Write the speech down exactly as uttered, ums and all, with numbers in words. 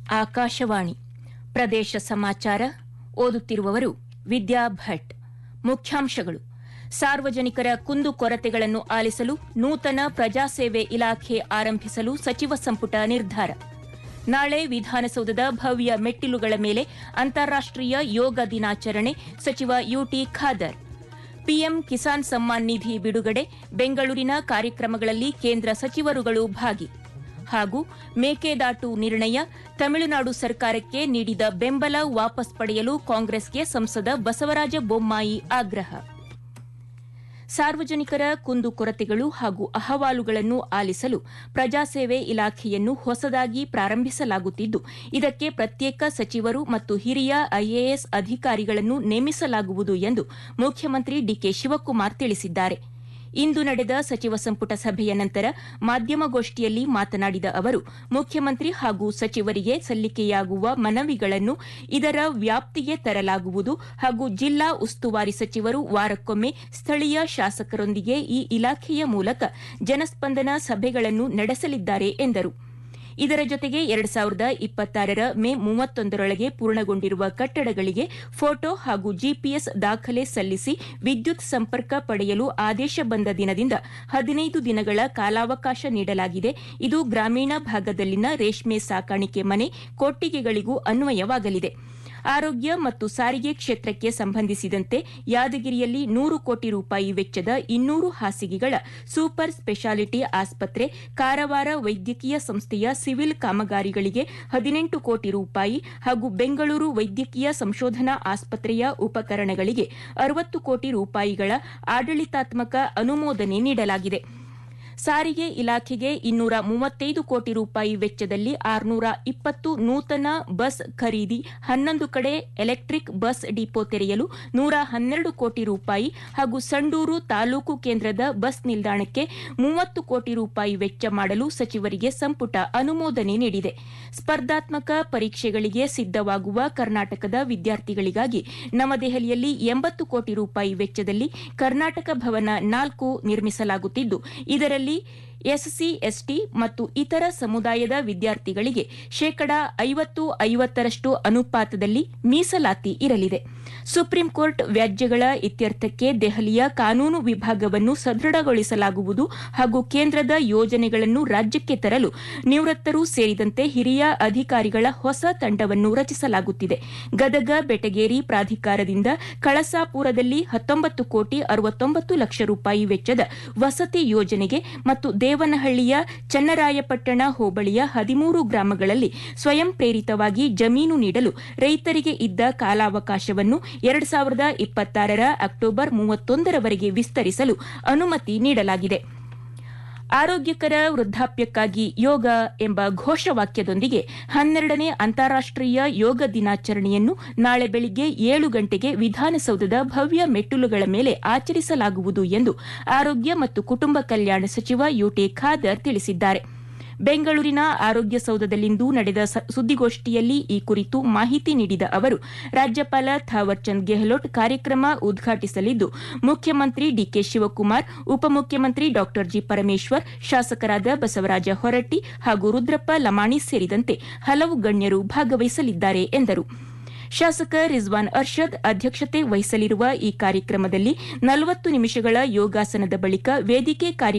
ಆಕಾಶವಾಣಿ ಪ್ರದೇಶ ಸಮಾಚಾರ ಓದುತ್ತಿರುವವರು ವಿದ್ಯಾ ಭಟ್. ಮುಖ್ಯಾಂಶಗಳು: ಸಾರ್ವಜನಿಕರ ಕುಂದುಕೊರತೆಗಳನ್ನು ಆಲಿಸಲು ನೂತನ ಪ್ರಜಾಸೇವೆ ಇಲಾಖೆ ಆರಂಭಿಸಲು ಸಚಿವ ಸಂಪುಟ ನಿರ್ಧಾರ. ನಾಳೆ ವಿಧಾನಸೌಧದ ಭವ್ಯ ಮೆಟ್ಟಿಲುಗಳ ಮೇಲೆ ಅಂತಾರಾಷ್ಟೀಯ ಯೋಗ ದಿನಾಚರಣೆ. ಸಚಿವ ಯುಟಿ ಖಾದರ್. ಪಿಎಂ ಕಿಸಾನ್ ಸಮ್ಮಾನ್ ನಿಧಿ ಬಿಡುಗಡೆ. ಬೆಂಗಳೂರಿನ ಕಾರ್ಯಕ್ರಮಗಳಲ್ಲಿ ಕೇಂದ್ರ ಸಚಿವರುಗಳು ಭಾಗಿ. ಹಾಗೂ ಮೇಕೆದಾಟು ನಿರ್ಣಯ, ತಮಿಳುನಾಡು ಸರ್ಕಾರಕ್ಕೆ ನೀಡಿದ ಬೆಂಬಲ ವಾಪಸ್ ಪಡೆಯಲು ಕಾಂಗ್ರೆಸ್ಗೆ ಸಂಸದ ಬಸವರಾಜ ಬೊಮ್ಮಾಯಿ ಆಗ್ರಹ. ಸಾರ್ವಜನಿಕರ ಕುಂದುಕೊರತೆಗಳು ಹಾಗೂ ಅಹವಾಲುಗಳನ್ನು ಆಲಿಸಲು ಪ್ರಜಾಸೇವೆ ಇಲಾಖೆಯನ್ನು ಹೊಸದಾಗಿ ಪ್ರಾರಂಭಿಸಲಾಗುತ್ತಿದ್ದು, ಇದಕ್ಕೆ ಪ್ರತ್ಯೇಕ ಸಚಿವರು ಮತ್ತು ಹಿರಿಯ ಐಎಎಸ್ ಅಧಿಕಾರಿಗಳನ್ನು ನೇಮಿಸಲಾಗುವುದು ಎಂದು ಮುಖ್ಯಮಂತ್ರಿ ಡಿಕೆ ಶಿವಕುಮಾರ್ ತಿಳಿಸಿದ್ದಾರೆ. ಇಂದು ನಡೆದ ಸಚಿವ ಸಂಪುಟ ಸಭೆಯ ನಂತರ ಮಾಧ್ಯಮಗೋಷ್ಠಿಯಲ್ಲಿ ಮಾತನಾಡಿದ ಅವರು, ಮುಖ್ಯಮಂತ್ರಿ ಹಾಗೂ ಸಚಿವರಿಗೆ ಸಲ್ಲಿಕೆಯಾಗುವ ಮನವಿಗಳನ್ನು ಇದರ ವ್ಯಾಪ್ತಿಗೆ ತರಲಾಗುವುದು ಹಾಗೂ ಜಿಲ್ಲಾ ಉಸ್ತುವಾರಿ ಸಚಿವರು ವಾರಕ್ಕೊಮ್ಮೆ ಸ್ಥಳೀಯ ಶಾಸಕರೊಂದಿಗೆ ಈ ಇಲಾಖೆಯ ಮೂಲಕ ಜನಸ್ಪಂದನ ಸಭೆಗಳನ್ನು ನಡೆಸಲಿದ್ದಾರೆ ಎಂದರು. ಇದರ ಜೊತೆಗೆ ಎರಡು ಸಾವಿರದ ಇಪ್ಪತ್ತಾರರ ಮೇ ಮೂವತ್ತೊಂದರೊಳಗೆ ಪೂರ್ಣಗೊಂಡಿರುವ ಕಟ್ಟಡಗಳಿಗೆ ಫೋಟೋ ಹಾಗೂ ಜಿಪಿಎಸ್ ದಾಖಲೆ ಸಲ್ಲಿಸಿ ವಿದ್ಯುತ್ ಸಂಪರ್ಕ ಪಡೆಯಲು ಆದೇಶ ಬಂದ ದಿನದಿಂದ ಹದಿನೈದು ದಿನಗಳ ಕಾಲಾವಕಾಶ ನೀಡಲಾಗಿದೆ. ಇದು ಗ್ರಾಮೀಣ ಭಾಗದಲ್ಲಿನ ರೇಷ್ಮೆ ಸಾಕಾಣಿಕೆ ಮನೆ, ಕೊಟ್ಟಿಗೆಗಳಿಗೂ ಅನ್ವಯವಾಗಲಿದೆ. ಆರೋಗ್ಯ ಮತ್ತು ಸಾರಿಗೆ ಕ್ಷೇತ್ರಕ್ಕೆ ಸಂಬಂಧಿಸಿದಂತೆ ಯಾದಗಿರಿಯಲ್ಲಿ ನೂರು ಕೋಟಿ ರೂಪಾಯಿ ವೆಚ್ಚದ ಇನ್ನೂರು ಹಾಸಿಗೆಗಳ ಸೂಪರ್ ಸ್ಪೆಷಾಲಿಟಿ ಆಸ್ಪತ್ರೆ, ಕಾರವಾರ ವೈದ್ಯಕೀಯ ಸಂಸ್ಥೆಯ ಸಿವಿಲ್ ಕಾಮಗಾರಿಗಳಿಗೆ ಹದಿನೆಂಟು ಕೋಟಿ ರೂಪಾಯಿ ಹಾಗೂ ಬೆಂಗಳೂರು ವೈದ್ಯಕೀಯ ಸಂಶೋಧನಾ ಆಸ್ಪತ್ರೆಯ ಉಪಕರಣಗಳಿಗೆ ಅರವತ್ತು ಕೋಟಿ ರೂಪಾಯಿಗಳ ಆಡಳಿತಾತ್ಮಕ ಅನುಮೋದನೆ ನೀಡಲಾಗಿದೆ. ಸಾರಿಗೆ ಇಲಾಖೆಗೆ ಇನ್ನೂರ ಮೂವತ್ತೈದು ಕೋಟಿ ರೂಪಾಯಿ ವೆಚ್ಚದಲ್ಲಿ ಆರುನೂರ ಇಪ್ಪತ್ತು ನೂತನ ಬಸ್ ಖರೀದಿ, ಹನ್ನೊಂದು ಕಡೆ ಎಲೆಕ್ಟ್ರಿಕ್ ಬಸ್ ಡಿಪೋ ತೆರೆಯಲು ನೂರ ಹನ್ನೆರಡು ಕೋಟಿ ರೂಪಾಯಿ ಹಾಗೂ ಸಂಡೂರು ತಾಲೂಕು ಕೇಂದ್ರದ ಬಸ್ ನಿಲ್ದಾಣಕ್ಕೆ ಮೂವತ್ತು ಕೋಟಿ ರೂಪಾಯಿ ವೆಚ್ಚ ಮಾಡಲು ಸಚಿವರಿಗೆ ಸಂಪುಟ ಅನುಮೋದನೆ ನೀಡಿದೆ. ಸ್ಪರ್ಧಾತ್ಮಕ ಪರೀಕ್ಷೆಗಳಿಗೆ ಸಿದ್ದವಾಗುವ ಕರ್ನಾಟಕದ ವಿದ್ಯಾರ್ಥಿಗಳಿಗಾಗಿ ನವದೆಹಲಿಯಲ್ಲಿ ಎಂಬತ್ತು ಕೋಟಿ ರೂಪಾಯಿ ವೆಚ್ಚದಲ್ಲಿ ಕರ್ನಾಟಕ ಭವನ ನಾಲ್ಕು ನಿರ್ಮಿಸಲಾಗುತ್ತಿದ್ದು, ಇದರಲ್ಲಿ ಎಸ್ಸಿ, ಎಸ್ಟಿ ಮತ್ತು ಇತರ ಸಮುದಾಯದ ವಿದ್ಯಾರ್ಥಿಗಳಿಗೆ ಶೇಕಡಾ ಐವತ್ತು ಐವತ್ತರಷ್ಟು ಅನುಪಾತದಲ್ಲಿ ಮೀಸಲಾತಿ ಇರಲಿದೆ. ಸುಪ್ರೀಂ ಕೋರ್ಟ್ ವ್ಯಾಜ್ಯಗಳ ಇತ್ಯರ್ಥಕ್ಕೆ ದೆಹಲಿಯ ಕಾನೂನು ವಿಭಾಗವನ್ನು ಸದೃಢಗೊಳಿಸಲಾಗುವುದು ಹಾಗೂ ಕೇಂದ್ರದ ಯೋಜನೆಗಳನ್ನು ರಾಜ್ಯಕ್ಕೆ ತರಲು ನಿವೃತ್ತರು ಸೇರಿದಂತೆ ಹಿರಿಯ ಅಧಿಕಾರಿಗಳ ಹೊಸ ತಂಡವನ್ನು ರಚಿಸಲಾಗುತ್ತಿದೆ. ಗದಗ ಬೆಟಗೇರಿ ಪ್ರಾಧಿಕಾರದಿಂದ ಕಳಸಾಪುರದಲ್ಲಿ ಹತ್ತೊಂಬತ್ತು ಕೋಟಿ ಅರವತ್ತೊಂಬತ್ತು ಲಕ್ಷ ರೂಪಾಯಿ ವೆಚ್ಚದ ವಸತಿ ಯೋಜನೆಗೆ ಮತ್ತು ದೇವನಹಳ್ಳಿಯ ಚನ್ನರಾಯಪಟ್ಟಣ ಹೋಬಳಿಯ ಹದಿಮೂರು ಗ್ರಾಮಗಳಲ್ಲಿ ಸ್ವಯಂ ಪ್ರೇರಿತವಾಗಿ ಜಮೀನು ನೀಡಲು ರೈತರಿಗೆ ಇದ್ದ ಕಾಲಾವಕಾಶವನ್ನು ಎರಡು ಸಾವಿರದ ಇಪ್ಪತ್ತಾರರ ಅಕ್ಟೋಬರ್ ಮೂವತ್ತೊಂದರವರೆಗೆ ವಿಸ್ತರಿಸಲು ಅನುಮತಿ ನೀಡಲಾಗಿದೆ. ಆರೋಗ್ಯಕರ ವೃದ್ಧಾಪ್ಯಕ್ಕಾಗಿ ಯೋಗ ಎಂಬ ಘೋಷವಾಕ್ಯದೊಂದಿಗೆ ಹನ್ನೆರಡನೇ ಅಂತಾರಾಷ್ಟೀಯ ಯೋಗ ದಿನಾಚರಣೆಯನ್ನು ನಾಳೆ ಬೆಳಿಗ್ಗೆ ಏಳು ಗಂಟೆಗೆ ವಿಧಾನಸೌಧದ ಭವ್ಯ ಮೆಟ್ಟಿಲುಗಳ ಮೇಲೆ ಆಚರಿಸಲಾಗುವುದು ಎಂದು ಆರೋಗ್ಯ ಮತ್ತು ಕುಟುಂಬ ಕಲ್ಯಾಣ ಸಚಿವ ಯುಟಿ ಖಾದರ್ ತಿಳಿಸಿದ್ದಾರೆ. ಬೆಂಗಳೂರಿನ ಆರೋಗ್ಯ ಸೌಧದಲ್ಲಿಂದು ನಡೆದ ಸುದ್ದಿಗೋಷ್ಠಿಯಲ್ಲಿ ಈ ಕುರಿತು ಮಾಹಿತಿ ನೀಡಿದ ಅವರು, ರಾಜ್ಯಪಾಲ ಥಾವರ್ ಚಂದ್ ಗೆಹ್ಲೋಟ್ ಕಾರ್ಯಕ್ರಮ ಉದ್ಘಾಟಿಸಲಿದ್ದು, ಮುಖ್ಯಮಂತ್ರಿ ಡಿಕೆ ಶಿವಕುಮಾರ್, ಉಪಮುಖ್ಯಮಂತ್ರಿ ಡಾ ಜಿ ಪರಮೇಶ್ವರ್, ಶಾಸಕರಾದ ಬಸವರಾಜ ಹೊರಟ್ಟಿ ಹಾಗೂ ರುದ್ರಪ್ಪ ಲಮಾಣಿ ಸೇರಿದಂತೆ ಹಲವು ಗಣ್ಯರು ಭಾಗವಹಿಸಲಿದ್ದಾರೆ ಎಂದರು. ಶಾಸಕ ರಿಜ್ವಾನ್ ಅರ್ಷದ್ ಅಧ್ಯಕ್ಷತೆ ವಹಿಸಲಿರುವ ಈ ಕಾರ್ಯಕ್ರಮದಲ್ಲಿ ನಲವತ್ತು ನಿಮಿಷಗಳ ಯೋಗಾಸನದ ಬಳಿಕ ವೇದಿಕೆ ಕಾರ್ಯಕ್ರಮ